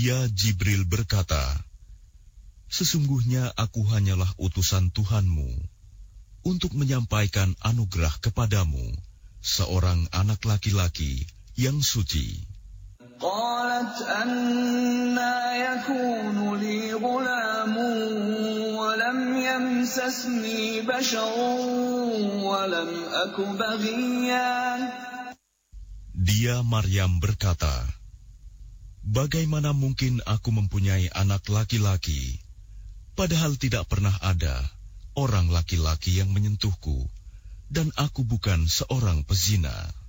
Dia Jibril berkata, "Sesungguhnya aku hanyalah utusan Tuhanmu untuk menyampaikan anugerah kepadamu, seorang anak laki-laki yang suci." قالت أنى يكون لي غلام ولم يمسسني بشر ولم أك بغيا. Dia Maryam berkata, "Bagaimana mungkin aku mempunyai anak laki-laki, padahal tidak pernah ada orang laki-laki yang menyentuhku, dan aku bukan seorang pezina."